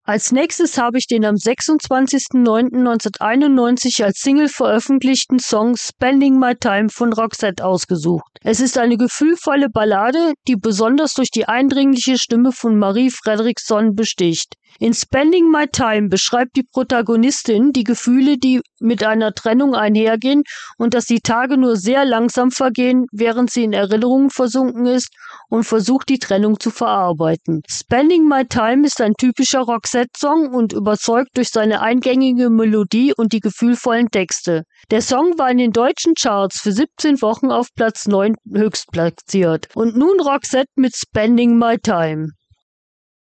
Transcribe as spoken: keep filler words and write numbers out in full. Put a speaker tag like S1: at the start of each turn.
S1: Als nächstes habe ich den am sechsundzwanzigsten neunten neunzehnhunderteinundneunzig als Single veröffentlichten Song Spending My Time von Roxette ausgesucht. Es ist eine gefühlvolle Ballade, die besonders durch die eindringliche Stimme von Marie Fredriksson besticht. In Spending My Time beschreibt die Protagonistin die Gefühle, die mit einer Trennung einhergehen und dass die Tage nur sehr langsam vergehen, während sie in Erinnerungen versunken ist und versucht, die Trennung zu verarbeiten. Spending My Time ist ein typischer Roxette-Song und überzeugt durch seine eingängige Melodie und die gefühlvollen Texte. Der Song war in den deutschen Charts für siebzehn Wochen auf Platz neun höchstplatziert. Und nun Roxette mit Spending My Time.